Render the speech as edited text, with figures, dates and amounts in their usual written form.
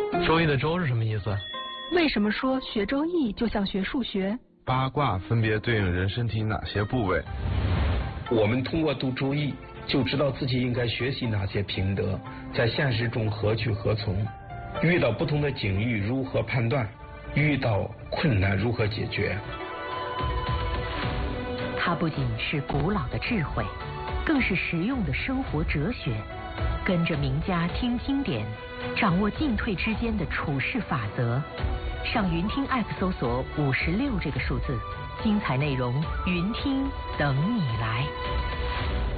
周易的周是什么意思？ 为什么说学周易就像学数学？ 八卦分别对应人身体哪些部位？ 我们通过读周易就知道自己应该学习哪些品德，在现实中何去何从，遇到不同的境遇如何判断，遇到困难如何解决。 它不仅是古老的智慧，更是实用的生活哲学。跟着名家听经典，掌握进退之间的处事法则。上云听 App 搜索56这个数字，精彩内容云听等你来。